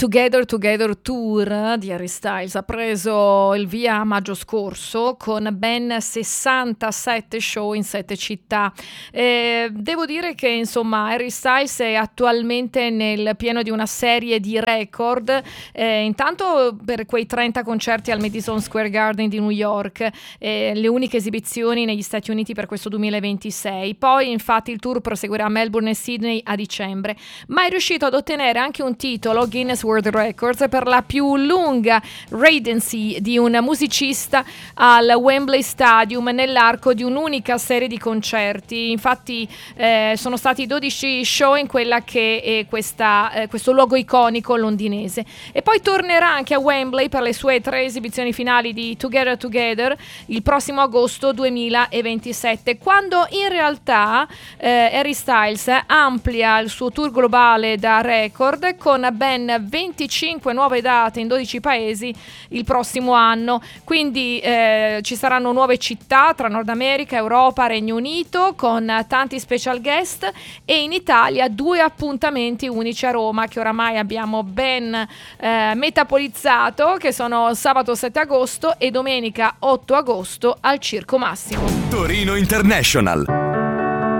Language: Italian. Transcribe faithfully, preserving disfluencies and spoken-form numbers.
Together Together Tour di Harry Styles ha preso il via a maggio scorso con ben sessantasette show in sette città. Eh, devo dire che insomma Harry Styles è attualmente nel pieno di una serie di record, eh, intanto per quei trenta concerti al Madison Square Garden di New York, eh, le uniche esibizioni negli Stati Uniti per questo duemilaventisei. Poi infatti il tour proseguirà a Melbourne e Sydney a dicembre, ma è riuscito ad ottenere anche un titolo Guinness World Records per la più lunga residency di un musicista al Wembley Stadium nell'arco di un'unica serie di concerti. Infatti eh, sono stati dodici show in quella che è questa, eh, questo luogo iconico londinese, e poi tornerà anche a Wembley per le sue tre esibizioni finali di Together Together il prossimo agosto duemilaventisette, quando in realtà eh, Harry Styles amplia il suo tour globale da record con ben venticinque nuove date in dodici paesi il prossimo anno. Quindi eh, ci saranno nuove città tra Nord America, Europa, Regno Unito, con tanti special guest, e in Italia due appuntamenti unici a Roma che oramai abbiamo ben eh, metabolizzato, che sono sabato sette agosto e domenica otto agosto al Circo Massimo. Torino International.